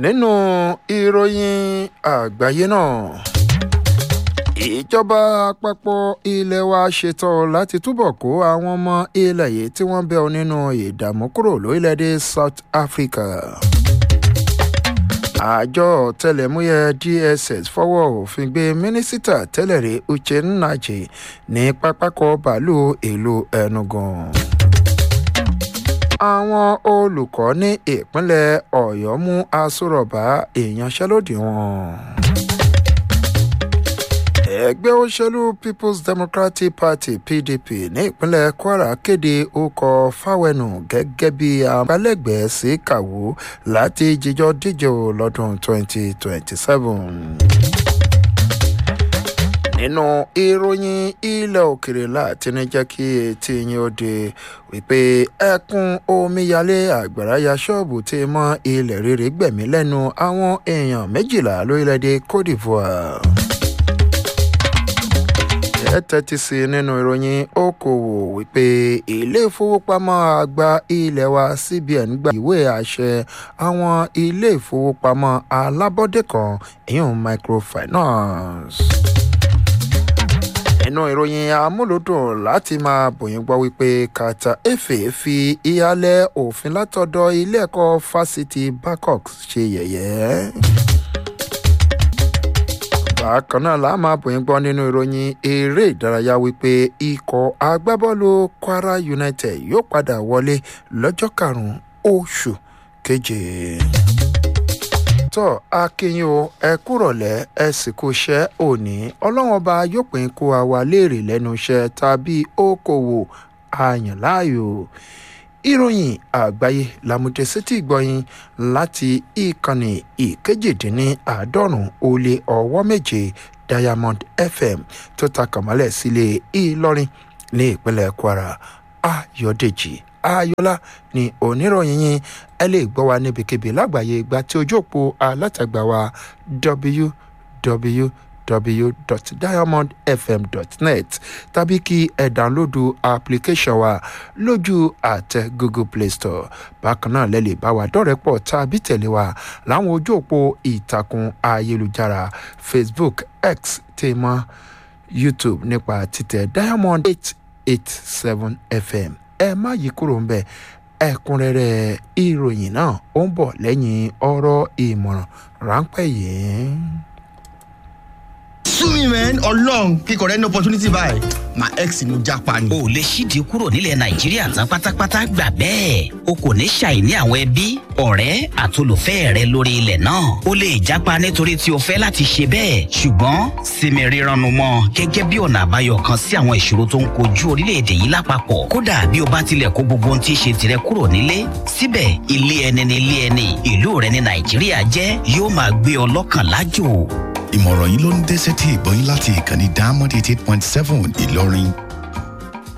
nínú ìròyìn àgbáyé náà ìjọba àpapọ̀ ilé wa ṣetán láti túbọ̀ kó àwọn ọmọ ilẹ̀ yìí tí wọ́n bẹ́ ọ nínú ìdààmú kúrò lórílẹ̀‐èdè South Africa. àjọ ọ̀tẹlẹ̀múyẹ́ DSS fọwọ́ òfin gbé mínísítà tẹ́lẹ̀ rí Uche Nnaji ní pápákọ̀ bàálù ìlú Enugu. àwọn olùkọ́ ní ìpínlẹ̀ Ọ̀yọ́ mú àsọ̀rọ̀bá ìyanṣẹ́lódì wọn. ẹgbẹ́ òṣèlú People's Democratic Party PDP ní ìpínlẹ̀ Kwara kéde orúkọ Fáwẹ́nù gẹ́gẹ́ bí amúgbálẹ́gbẹ̀ẹ́ sí Kàwó láti jíjọ díje lọ́dún 2027. nínú ìròyìn ilẹ̀ òkèrè láti ní jẹ́ kí etí yín ó de wípé ẹkún omíyalé àgbàrá ya ṣọ́ọ̀bù tí mọ́ ilẹ̀ rírì gbẹ̀mí lẹ́nu àwọn èèyàn 12 lórílẹ̀‐èdè Cote d'Ivoire. tẹ́tí sí nínú ìròyìn okòwò wípé ilé ìfowópamọ́ àgbà ilé wa CBN gba ìwé àṣẹ àwọn ilé ìfowópamọ́ alábọ́dé kan ìyún microfinance. nínú ìròyìn amúlòdùn láti máa bòyìn gbọ́ wípé Kata Efe fi ìhàlẹ̀ òfin látọ̀dọ̀ ilé ẹ̀kọ́ fásitì Babcock ṣe yẹ̀yẹ́. bákan náà la máa bòyìn gbọ́ nínú ìròyìn eré ìdárayá wípé ikọ̀ agbábọ́ọ̀lù Kwara United yóò padà wọlé lọ́jọ́ 5 oṣù keje. tọ́ akínyìn o ẹ kúrọ̀lẹ́ ẹ sì kú iṣẹ́ òní ọlọ́wọ́n ọba yóò pín kó àwa léèrè lẹ́nu iṣẹ́ tàbí okòwò àyàn láàyò. ìròyìn àgbáyé làmúdẹ́sẹ́tì gbọ́yìn láti ìkànnì ìkejì-dín-ní-àádọ́rùn-ún-ó-lé-ọwọ́-méje Diamond FM tó ta kàmálẹ̀ sílé Ìlọrin ní ìpínlẹ̀ Kwara. Ayọ̀dèjì Ayọ̀lá ni oníròyìn yín ẹ lè gbọ́ wa níbikíbi lágbàáyé ìgbà tí ojú òpó alátagbà wa www.diamondfm.net tàbí kí ẹ dánlódù application wa lójú àtẹ Google Play Store. bákan náà lẹ lè bá wa dọ́rẹ̀pọ̀ tàbí tẹ̀lé wa láwọn ojú òpó ìtàkùn ayélujára Facebook, X tèmọ́ YouTube nípa títẹ̀ Diamond 887 FM. ẹ má yí kúrò ń bẹ̀ ẹ̀kúnrẹ́rẹ́ ìròyìn náà ó ń bọ̀ lẹ́yìn ọ̀rọ̀ ìmọ̀ràn ráńpẹ́ yìí. Sue me, man. Ọlọ́run kíkọ̀ rẹ ní opportunity báyìí. My ex ni mo jápa ni. O lè ṣíde kúrò nílẹ̀ Nàìjíríà tán pátápátá gbà bẹ́ẹ̀. O kò ní ṣàìní àwọn ẹbí, ọ̀rẹ́ àtolùfẹ́ rẹ lórí ilẹ̀ náà. O lè jápa nítorí tí o fẹ́ láti ṣe bẹ́ẹ̀. ṣùgbọ́n sinmi rírannu mọ́ gẹ́gẹ́ bí ọ̀nà àbáyọ kan sí àwọn ìṣòro tó ń kojú orílẹ̀-èdè yìí lápapọ̀. kódà bí o bá tilẹ̀ kó gbogbo ohun tí í ṣe tirẹ̀ kúrò nílé. síbẹ̀ ilé ẹni ni ilé ẹni. ìlú rẹ ní Nàìjíríà jẹ́ yóò máa gbé ọ lọ́kàn lájò. ìmọ̀ràn yìí ló ń dé sétí ìgbọ́yìn láti ìkànnì Diamond 88.7 Ìlọrin.